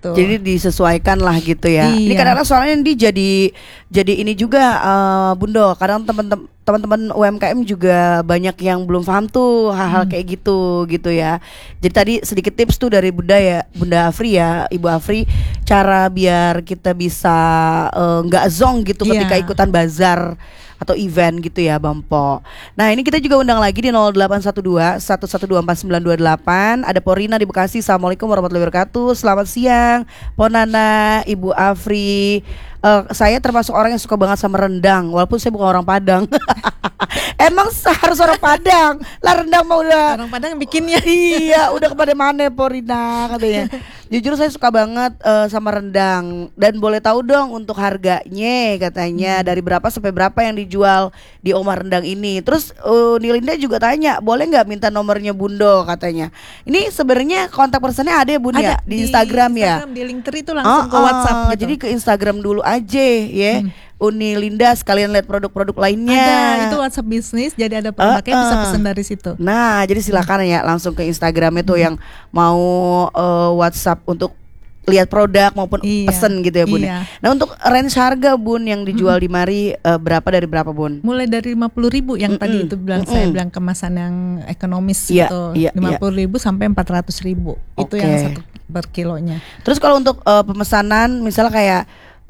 gitu. Jadi disesuaikan lah gitu ya. Iya. Ini kadang-kadang soalnya dia jadi ini juga Bundo. Kadang teman-teman UMKM juga banyak yang belum paham tuh hal-hal kayak gitu ya. Jadi tadi sedikit tips tuh dari Bunda Afri ya, Ibu Afri, cara biar kita bisa nggak zonk gitu ketika ikutan bazar atau event gitu ya Bang Po. Nah ini kita juga undang lagi di 0812 112 4928. Ada Porina di Bekasi. Assalamualaikum warahmatullahi wabarakatuh. Selamat siang Ponana, Ibu Afri. Saya termasuk orang yang suka banget sama rendang, walaupun saya bukan orang Padang. Emang harus orang Padang lah, rendang mau udah orang Padang bikinnya. Iya udah kepada mana Porina katanya. Jujur saya suka banget sama rendang. Dan boleh tahu dong untuk harganya katanya dari berapa sampai berapa yang dijual di Omah Rendang ini. Terus Nilinda juga tanya boleh nggak minta nomornya Bundo katanya. Ini sebenarnya kontak personnya ada ya Bun ya di Instagram ya. Di Linktree itu langsung ke WhatsApp gitu. Jadi ke Instagram dulu aja ya. Uni Linda sekalian lihat produk-produk lainnya. Ada, itu WhatsApp bisnis, jadi ada produknya bisa pesan dari situ. Nah, jadi silakan ya langsung ke Instagram itu yang mau WhatsApp untuk lihat produk maupun pesen gitu ya Bun. Iya. Nah untuk range harga Bun yang dijual di mari berapa dari berapa Bun? Mulai dari 50.000 yang tadi itu saya bilang kemasan yang ekonomis gitu. 50.000 sampai 400.000 itu yang satu per kilonya. Terus kalau untuk pemesanan misalnya kayak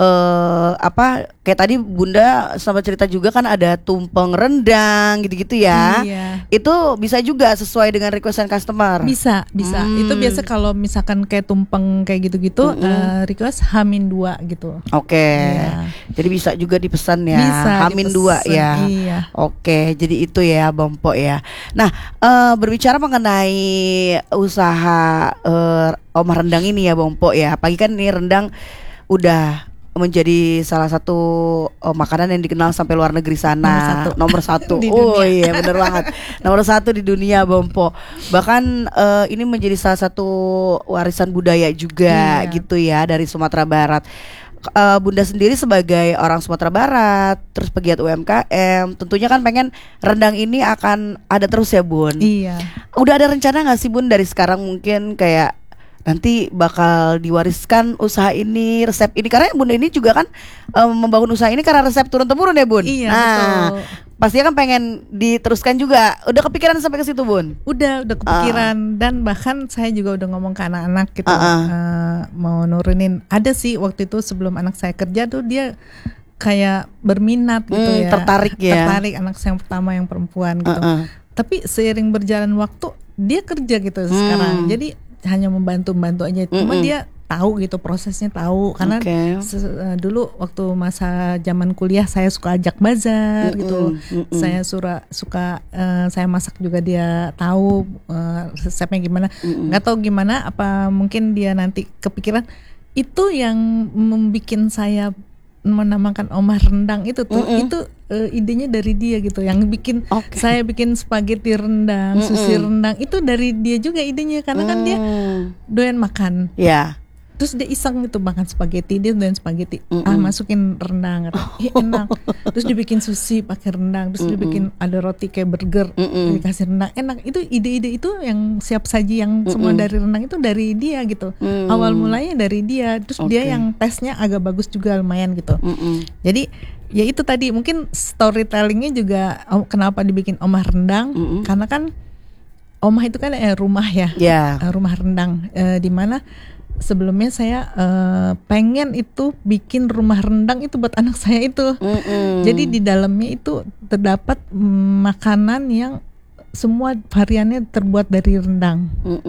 kayak tadi Bunda sama cerita juga kan ada tumpeng rendang gitu-gitu ya. Itu bisa juga sesuai dengan requestan customer. Bisa. Itu biasa kalau misalkan kayak tumpeng kayak gitu-gitu request H-2 gitu. Jadi bisa juga dipesan ya. Bisa H-2 ya. Iya. Jadi itu ya Bang Po ya. Nah, berbicara mengenai usaha Omah Rendang ini ya Bang Po ya. Pagi kan ini rendang udah menjadi salah satu makanan yang dikenal sampai luar negeri sana. Nomor satu. Oh iya bener banget. Nomor 1 di dunia Bang Po. Bahkan ini menjadi salah satu warisan budaya juga gitu ya dari Sumatera Barat. Bunda sendiri sebagai orang Sumatera Barat, terus pegiat UMKM, tentunya kan pengen rendang ini akan ada terus ya Bun. Iya. Udah ada rencana gak sih Bun dari sekarang mungkin kayak nanti bakal diwariskan usaha ini, resep ini, karena Bunda ini juga kan membangun usaha ini karena resep turun temurun ya Bun. Iya, betul. Pastinya kan pengen diteruskan juga. Udah kepikiran sampai ke situ Bun? Udah kepikiran dan bahkan saya juga udah ngomong ke anak-anak gitu mau nurunin. Ada sih waktu itu sebelum anak saya kerja tuh dia kayak berminat gitu ya. Tertarik anak saya yang pertama yang perempuan gitu. Tapi seiring berjalan waktu dia kerja gitu sekarang. Jadi hanya membantu aja. Cuma dia tahu gitu prosesnya tahu karena dulu waktu masa zaman kuliah saya suka ajak bazar gitu. Saya suka saya masak juga dia tahu resepnya gimana. Nggak tahu gimana apa mungkin dia nanti kepikiran itu yang membikin saya menamakan Omah Rendang itu tuh itu idenya dari dia gitu yang bikin saya bikin spaghetti rendang, sushi rendang itu dari dia juga idenya karena kan dia doyan makan. Terus dia iseng gitu makan spaghetti, dia doyan spaghetti. Masukin rendang, enak. Terus dibikin sushi pakai rendang, terus dibikin ada roti kayak burger, dikasih rendang, enak. Itu ide-ide itu yang siap saji yang semua dari rendang itu dari dia gitu. Awal mulanya dari dia, terus dia yang tesnya agak bagus juga lumayan gitu. Jadi ya itu tadi mungkin storytellingnya juga kenapa dibikin Omah Rendang, karena kan Omah itu kan rumah ya, rumah rendang di mana sebelumnya saya pengen itu bikin rumah rendang itu buat anak saya itu. Jadi di dalamnya itu terdapat makanan yang semua variannya terbuat dari rendang.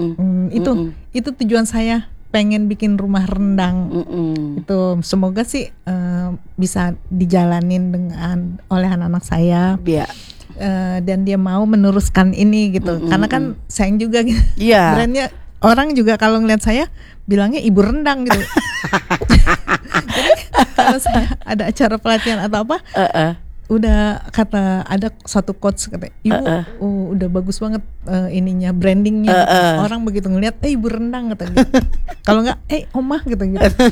Itu tujuan saya pengen bikin rumah rendang. Itu semoga sih bisa dijalanin dengan oleh anak-anak saya. Dan dia mau meneruskan ini gitu. Karena kan sayang juga gitu. Brandnya orang juga kalau ngeliat saya bilangnya ibu rendang gitu. Jadi kalau saya ada acara pelatihan atau apa, udah kata ada satu coach kata ibu udah bagus banget ininya brandingnya orang begitu ngeliat ibu rendang kata gitu. Kalau nggak omah gitu.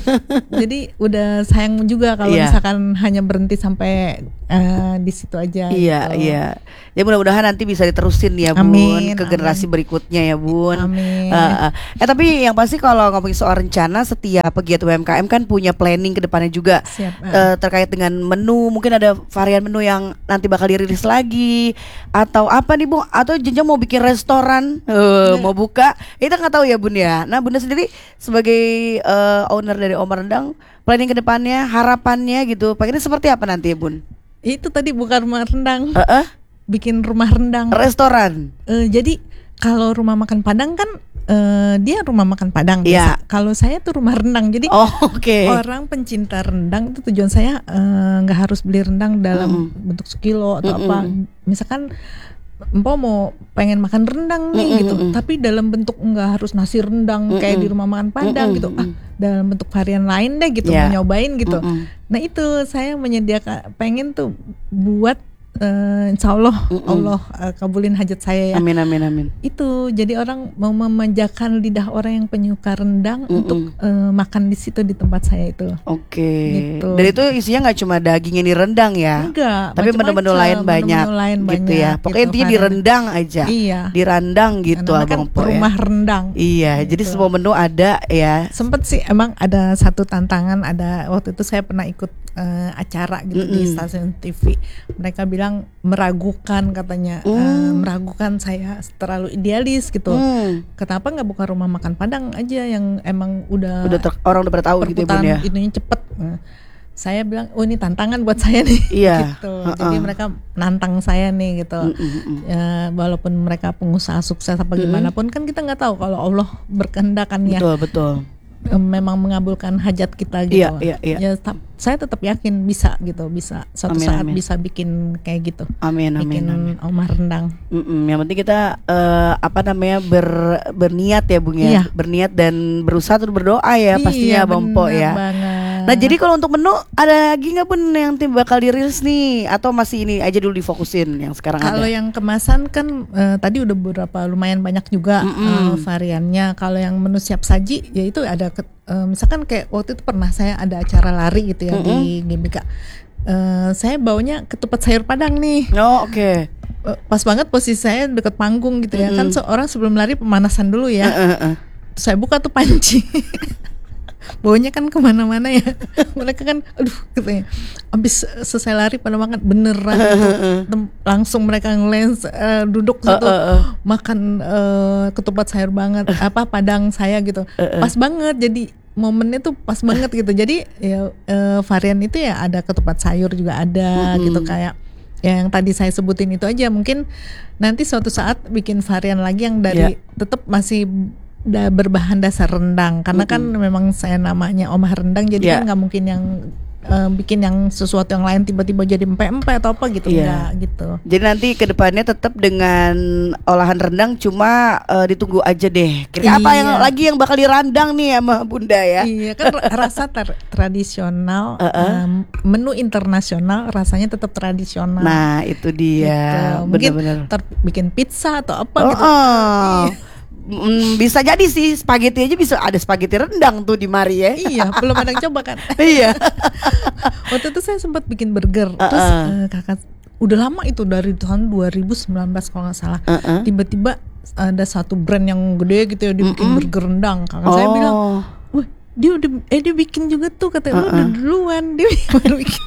Jadi udah sayang juga kalau misalkan hanya berhenti sampai di situ aja. Iya gitu. iya. Ya mudah-mudahan nanti bisa diterusin ya Bun, ke generasi berikutnya ya Bun. Amin. Tapi yang pasti kalau ngomongin soal rencana, setiap pegiat UMKM kan punya planning ke depannya juga. Terkait dengan menu, mungkin ada varian menu yang nanti bakal dirilis lagi atau apa nih Bu? Atau jenjang mau bikin restoran, mau buka, kita nggak tahu ya Bun ya. Nah Bunda sendiri sebagai owner dari Oma Rendang, planning ke depannya, harapannya gitu, pengennya seperti apa nanti ya Bun? Itu tadi bukan rumah rendang, bikin rumah rendang, restoran. Jadi kalau rumah makan Padang kan dia rumah makan Padang. Kalau saya tuh rumah rendang. Jadi orang pencinta rendang itu tujuan saya nggak harus beli rendang dalam bentuk sekilo atau apa. Misalkan Empo mau pengen makan rendang nih gitu, tapi dalam bentuk nggak harus nasi rendang kayak di rumah makan Padang gitu. Dalam bentuk varian lain deh gitu, mau nyobain gitu. Nah itu saya menyediakan, pengen tuh buat insya Allah Allah kabulin hajat saya ya. Amin amin amin. Itu jadi orang mau memanjakan lidah orang yang penyuka rendang untuk makan di situ di tempat saya itu. Gitu. Dan itu isinya nggak cuma daging yang direndang ya? Enggak. Tapi menu-menu lain banyak. Gitu ya. Pokoknya intinya direndang aja. Dirandang gitu Abang Po ya. Rumah rendang. Iya. Gitu. Jadi semua menu ada ya. Sempet sih emang ada satu tantangan, ada waktu itu saya pernah ikut acara gitu di stasiun TV. Mereka bilang meragukan katanya, meragukan saya terlalu idealis gitu. Kenapa nggak buka rumah makan Padang aja yang emang orang udah pada tahu gitu ya Bun ya. Itunya cepet. Saya bilang ini tantangan buat saya nih. Gitu. Jadi mereka nantang saya nih gitu. Walaupun mereka pengusaha sukses apa gimana pun kan kita nggak tahu kalau Allah berkehendak kan ya. Betul. Memang mengabulkan hajat kita gitu. Ya, saya tetap yakin bisa gitu, bisa suatu saat bisa bikin kayak gitu. Bikin Oma Rendang. Yang penting kita berniat ya Bung ya. Berniat dan berusaha terus berdoa ya pastinya Bang Po ya. Nah jadi kalau untuk menu ada lagi nggak Bun yang tim bakal dirilis nih, atau masih ini aja dulu difokusin yang sekarang ada? Kalau yang kemasan kan tadi udah beberapa lumayan banyak juga variannya. Kalau yang menu siap saji ya itu ada misalkan kayak waktu itu pernah saya ada acara lari gitu ya di GBK. Saya baunya ketupat sayur Padang nih. Pas banget posisi saya deket panggung gitu ya. Kan seorang sebelum lari pemanasan dulu ya. Saya buka tuh panci. Baunya kan kemana-mana ya. Mereka kan aduh katanya abis selesai lari pada makan beneran gitu. Langsung mereka ngelens duduk situ makan ketupat sayur banget Padang saya gitu. Pas banget, jadi momennya tuh pas banget gitu. Jadi ya varian itu ya ada ketupat sayur juga ada gitu, kayak yang tadi saya sebutin itu aja. Mungkin nanti suatu saat bikin varian lagi yang dari tetap masih berbahan dasar rendang, karena kan memang saya namanya Oma Rendang, jadi kan nggak mungkin yang bikin yang sesuatu yang lain tiba-tiba jadi empek-empek atau apa gitu, enggak gitu. Jadi nanti kedepannya tetap dengan olahan rendang, cuma ditunggu aja deh. Kira apa yang lagi yang bakal dirandang nih sama Bunda ya? Iya kan rasa tradisional, menu internasional rasanya tetap tradisional. Nah itu dia, gitu. Mungkin bikin pizza atau apa gitu. Bisa jadi sih, spaghetti aja bisa ada spaghetti rendang tuh di mari ya. Iya, belum ada yang coba kan. Iya. Waktu itu saya sempat bikin burger. Terus kakak udah lama itu dari tahun 2019 kalau nggak salah. Tiba-tiba ada satu brand yang gede gitu ya dibikin burger rendang. Kakak saya bilang, "Wah, dia bikin juga tuh," katanya. Udah duluan dia baru bikin.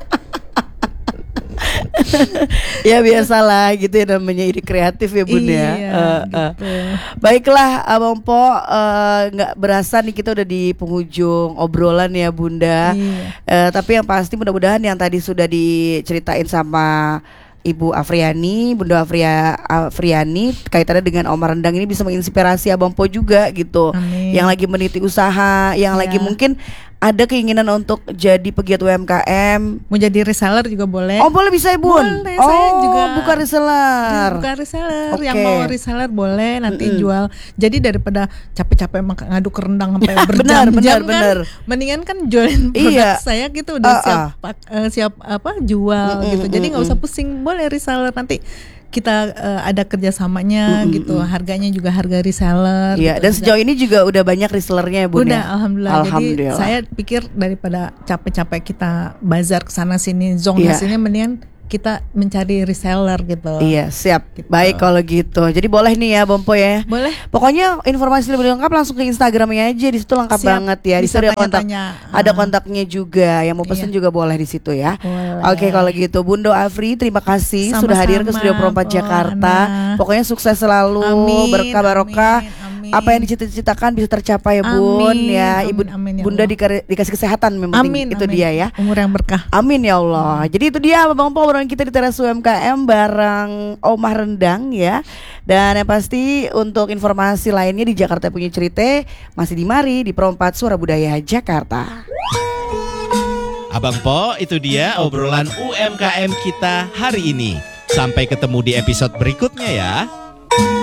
Ya biasalah gitu ya, namanya ide kreatif ya Bun ya. Gitu. Baiklah Abang Po, nggak berasa nih kita udah di penghujung obrolan ya Bunda. Tapi yang pasti mudah-mudahan yang tadi sudah diceritain sama Ibu Afriani, Bunda Afriani, kaitannya dengan Oma Rendang ini bisa menginspirasi Abang Po juga gitu. Amin. Yang lagi meniti usaha, yang lagi mungkin ada keinginan untuk jadi pegiat UMKM, mau jadi reseller juga boleh. Oh boleh, bisa ya Bun? Boleh, saya juga buka reseller. Buka reseller, yang mau reseller boleh nanti jual. Jadi daripada capek-capek ngadu ke rendang sampai berjam-jam kan, mendingan kan jualin produk saya gitu udah siap jual gitu. Jadi nggak usah pusing, boleh reseller nanti. Kita ada kerjasamanya gitu, harganya juga harga reseller. Iya, gitu. Dan sejauh ini juga udah banyak resellernya ya Bun. Udah, alhamdulillah. Jadi saya pikir daripada capek-capek kita bazar kesana sini, zong hasilnya mendingan kita mencari reseller gitu. Iya, siap. Gitu. Baik kalau gitu. Jadi boleh nih ya Bompo ya. Boleh. Pokoknya informasi lebih lengkap langsung ke Instagramnya aja. Di situ lengkap banget ya. Di situ ada kontaknya juga. Yang mau pesen juga boleh di situ ya. Oke, kalau gitu Bundo Afri, terima kasih sudah hadir ke Studio Pro 4 Jakarta. Pokoknya sukses selalu, berkah barokah. Apa yang dicita-citakan bisa tercapai ya Bun. Ya Ibu Bunda dikasih kesehatan memang penting. Itu dia ya. Umur yang berkah. Amin ya Allah. Jadi itu dia Bang Po obrolan kita di teras UMKM bareng Omah Rendang ya. Dan yang pasti untuk informasi lainnya di Jakarta Punya Cerita masih di Mari di Pro 4 Suara Budaya Jakarta. Abang Po, itu dia obrolan UMKM kita hari ini. Sampai ketemu di episode berikutnya ya.